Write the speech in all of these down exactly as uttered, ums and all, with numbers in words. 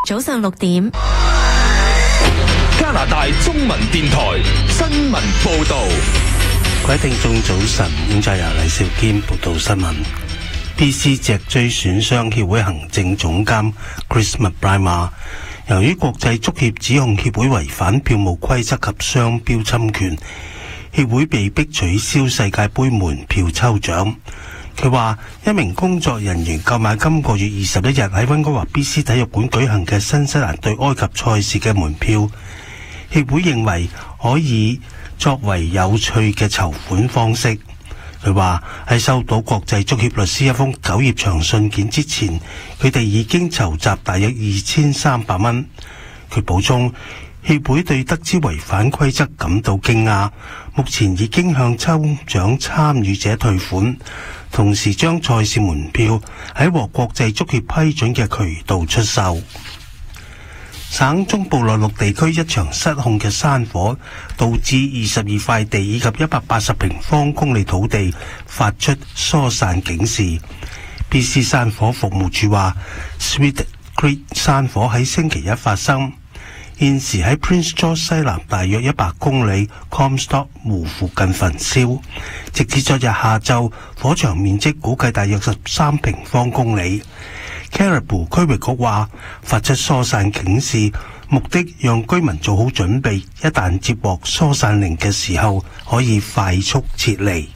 早上六點， 加拿大中文電台新聞報道。 各位聽眾早晨，現在由黎少堅報道新聞。B C 脊椎損傷協會行政總監 Chris McBride 話，由於國際足協指控協會違反票務規則及商標侵權，協會被迫取消世界盃門票抽獎。佢話，一名工作人員購買今個月二十一日喺溫哥華 B C 體育館舉行嘅新西蘭對埃及賽事嘅門票，協會認為可以作為有趣嘅籌款方式。佢話喺收到國際足協律師一封九頁長信件之前，佢哋已經籌集大約二千三百蚊。佢補充，協會對得知違反規則感到驚訝，目前已經向抽獎參與者退款，同時將賽事門票喺獲國際足協批准嘅渠道出售。省中部內陸地區一場失控嘅山火，導致二十二塊地以及一百八十平方公里土地發出疏散警示。B C 山火服務處話 Sweet Creek 山火喺星期一發生，現時喺 Prince George 西南大約一百公里 Comstock 湖附近焚燒，直至昨日下晝，火場面積估計大約十三平方公里。Caribou 區域局話發出疏散警示，目的讓居民做好準備，一旦接獲疏散令嘅時候可以快速撤離。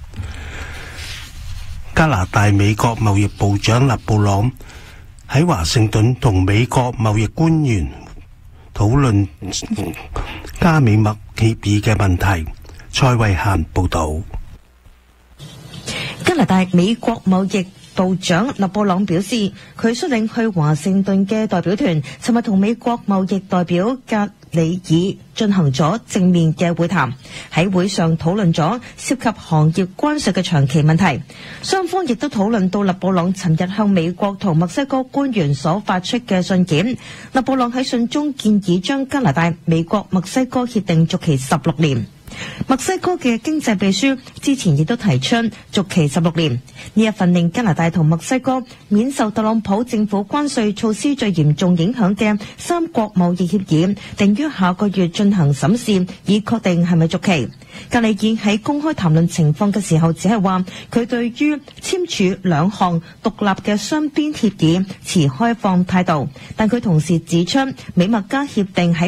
加拿大美國貿易部長勒布朗喺華盛頓同美國貿易官員討論加美貿協議嘅問題。蔡慧嫻報道。 加拿大美國貿易部長勒布朗表示，佢率領去華盛頓嘅代表團尋日同美國貿易代表格里爾進行咗正面嘅會談，喺會上討論咗涉及行業關稅嘅長期問題。雙方亦都討論到勒布朗尋日向美國同墨西哥官員所發出嘅信件。勒布朗喺信中建議將加拿大、美國、墨西哥協定續期十六年。墨西哥嘅經濟秘書之前亦都提出續期十六年，呢一份令加拿大同墨西哥免受特朗普政府關稅措施最嚴重影響嘅三國貿易協議，定於下個月進行審視，以確定係咪續期。格里爾喺公開談論情況嘅時候，只係話佢對於簽署兩項獨立嘅雙邊協議持開放態度，但佢同時指出美墨加協定喺